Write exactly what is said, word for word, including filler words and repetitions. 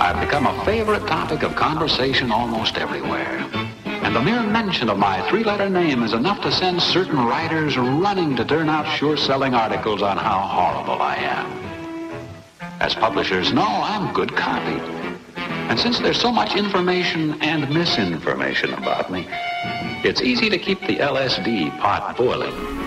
I've become a favorite topic of conversation almost everywhere. And the mere mention of my three-letter name is enough to send certain writers running to turn out sure-selling articles on how horrible I am. As publishers know, I'm good copy. And since there's so much information and misinformation about me, it's easy to keep the L S D pot boiling.